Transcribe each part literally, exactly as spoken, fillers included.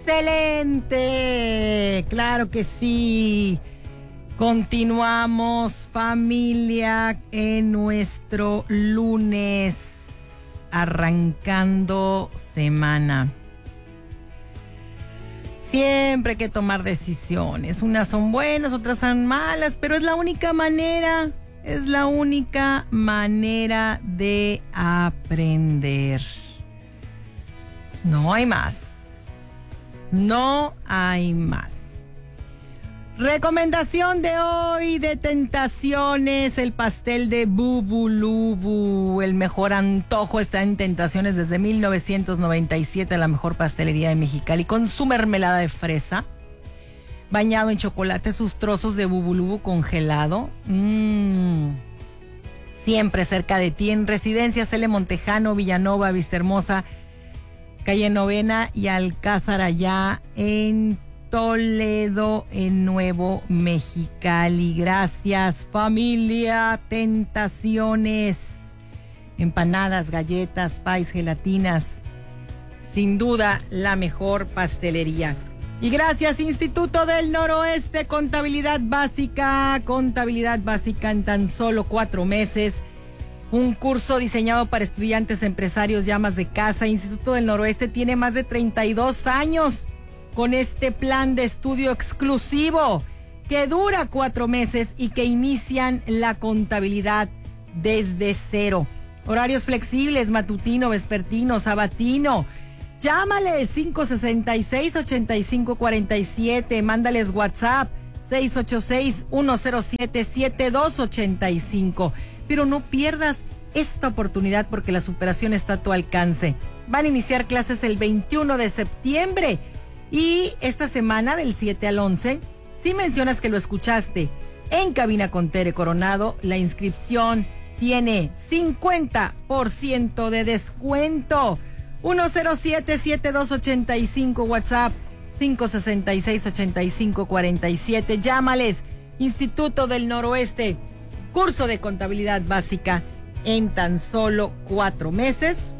Excelente, claro que sí. Continuamos, familia, en nuestro lunes, arrancando semana. Siempre hay que tomar decisiones. Unas son buenas, otras son malas, pero es la única manera, es la única manera de aprender. No hay más. No hay más. Recomendación de hoy de Tentaciones, el pastel de Bubulubu. El mejor antojo está en Tentaciones desde mil novecientos noventa y siete, la mejor pastelería de Mexicali, con su mermelada de fresa, bañado en chocolate, sus trozos de Bubulubu congelado. Mmm. Siempre cerca de ti, en Residencias L. Montejano, Villanova, Vistahermosa, Calle Novena y Alcázar, allá en Toledo, en Nuevo Mexicali. Gracias, familia. Tentaciones, empanadas, galletas, pies, gelatinas. Sin duda, la mejor pastelería. Y gracias, Instituto del Noroeste, Contabilidad Básica. Contabilidad Básica en tan solo cuatro meses. Un curso diseñado para estudiantes, empresarios y amas de casa. Instituto del Noroeste tiene más de treinta y dos años con este plan de estudio exclusivo que dura cuatro meses y que inician la contabilidad desde cero. Horarios flexibles, matutino, vespertino, sabatino. Llámale cinco sesenta y seis, ochenta y cinco cuarenta y siete. Mándales WhatsApp seis ocho seis, uno cero siete, siete dos ocho cinco. Pero no pierdas esta oportunidad porque la superación está a tu alcance. Van a iniciar clases el veintiuno de septiembre y esta semana del siete al once, si mencionas que lo escuchaste en Cabina con Tere Coronado, la inscripción tiene cincuenta por ciento de descuento. uno cero siete, siete dos ocho cinco, WhatsApp cinco sesenta y seis, ochenta y cinco cuarenta y siete. Llámales, Instituto del Noroeste. Curso de contabilidad básica en tan solo cuatro meses.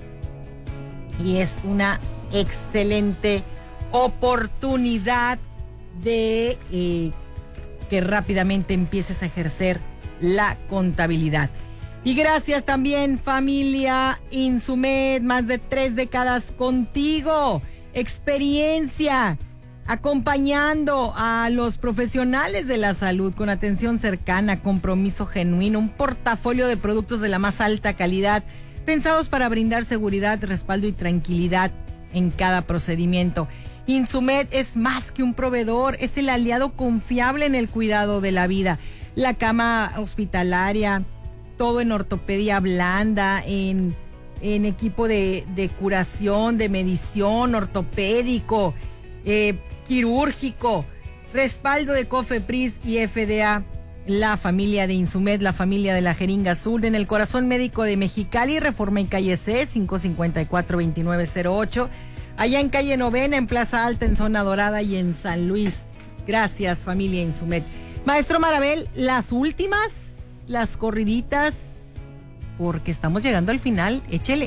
Y es una excelente oportunidad de eh, que rápidamente empieces a ejercer la contabilidad. Y gracias también, familia Insumed, más de tres décadas contigo. Experiencia acompañando a los profesionales de la salud con atención cercana, compromiso genuino, un portafolio de productos de la más alta calidad, pensados para brindar seguridad, respaldo y tranquilidad en cada procedimiento. Insumed es más que un proveedor, es el aliado confiable en el cuidado de la vida. La cama hospitalaria, todo en ortopedia blanda, en, en equipo de, de curación, de medición, ortopédico, eh, quirúrgico, respaldo de COFEPRIS y F D A. La familia de Insumed, la familia de la jeringa azul, en el corazón médico de Mexicali, Reforma y Calle C, cinco cincuenta y cuatro, veintinueve cero ocho. Allá en Calle Novena, en Plaza Alta, en Zona Dorada y en San Luis. Gracias, familia Insumed. Maestro Marabel, las últimas, las corriditas, porque estamos llegando al final. Échele.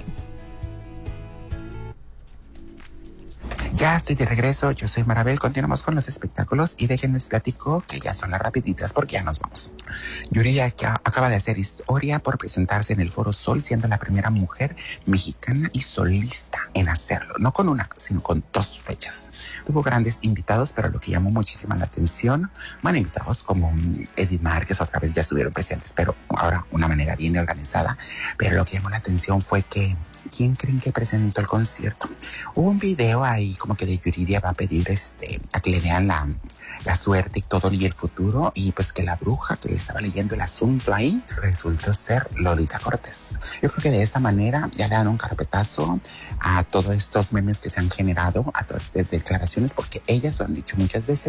Ya estoy de regreso, yo soy Marabel, continuamos con los espectáculos y déjenles platico que ya son las rapiditas porque ya nos vamos. Yuridia acaba de hacer historia por presentarse en el Foro Sol, siendo la primera mujer mexicana y solista en hacerlo, no con una, sino con dos fechas. Tuvo grandes invitados, pero lo que llamó muchísima la atención, bueno, invitados como Edith Márquez, otra vez ya estuvieron presentes, pero ahora una manera bien organizada, pero lo que llamó la atención fue que ¿quién creen que presentó el concierto? Hubo un video ahí como que de Yuridia va a pedir este, a que le lean la, la suerte y todo y el futuro, y pues que la bruja que le estaba leyendo el asunto ahí resultó ser Lolita Cortés. Yo creo que de esta manera ya le dan un carpetazo a todos estos memes que se han generado, a todas estas declaraciones, porque ellas lo han dicho muchas veces,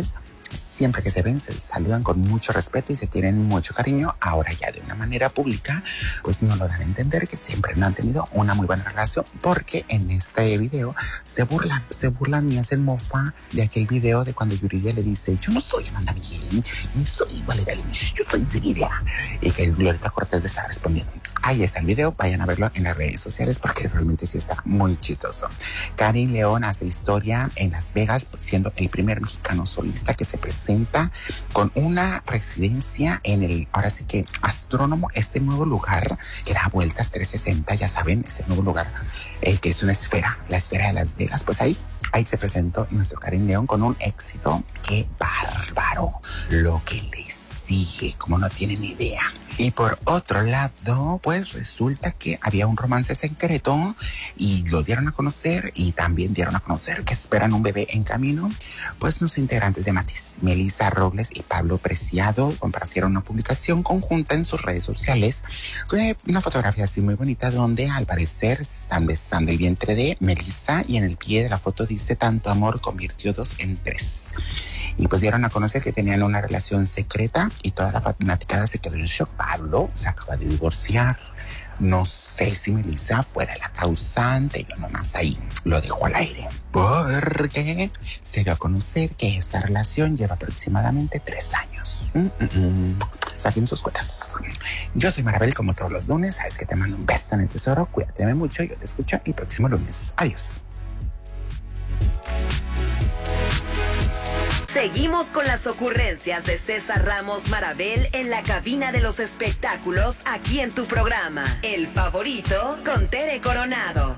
siempre que se ven se saludan con mucho respeto y se tienen mucho cariño. Ahora ya de una manera pública, pues no lo dan a entender que siempre no han tenido una muy buena relación, porque en este video se burlan, se burlan y hacen mofa de aquel video de cuando Yuridia le dice: yo no soy Amanda Miguel, ni soy Valeria Lynch, yo soy Yuridia, y que Glorieta Cortés le está respondiendo. Ahí está el video, vayan a verlo en las redes sociales porque realmente sí está muy chistoso. Karin León hace historia en Las Vegas, siendo el primer mexicano solista que se presenta con una residencia en el, ahora sí que Astrónomo, este nuevo lugar que da vueltas trescientos sesenta, ya saben, ese nuevo lugar, el que es una esfera, la esfera de Las Vegas. Pues ahí, ahí se presentó nuestro Karin León con un éxito. ¡Qué bárbaro! Lo que le sigue, como no tienen idea. Y por otro lado, pues resulta que había un romance secreto y lo dieron a conocer, y también dieron a conocer que esperan un bebé en camino. Pues los integrantes de Matiz, Melissa Robles y Pablo Preciado, compartieron una publicación conjunta en sus redes sociales, una fotografía así muy bonita donde al parecer se están besando el vientre de Melissa, y en el pie de la foto dice: tanto amor convirtió dos en tres. Y pues dieron a conocer que tenían una relación secreta y toda la fanaticada se quedó en shock. Pablo se acaba de divorciar. No sé si Melissa fuera la causante, yo nomás ahí lo dejo al aire. Porque se dio a conocer que esta relación lleva aproximadamente tres años. Mm, mm, mm. Saquen sus cuentas. Yo soy Marabel, como todos los lunes. Sabes que te mando un beso en el tesoro. Cuídate mucho. Yo te escucho el próximo lunes. Adiós. Seguimos con las ocurrencias de César Ramos Marabel en la cabina de los espectáculos, aquí en tu programa, El Favorito, con Tere Coronado.